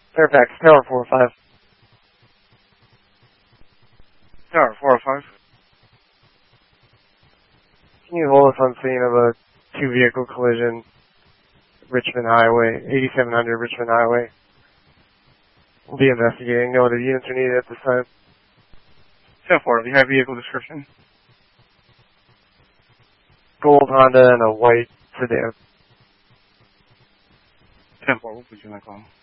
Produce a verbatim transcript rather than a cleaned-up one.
Fairfax, Tower four oh five. Tower four oh five. Can you hold us on scene of a two-vehicle collision, Richmond Highway, eighty-seven hundred Richmond Highway? We'll be investigating. No other units are needed at this time. ten four, do you have vehicle description? Gold Honda and a white sedan. ten four, we'll put you in that call.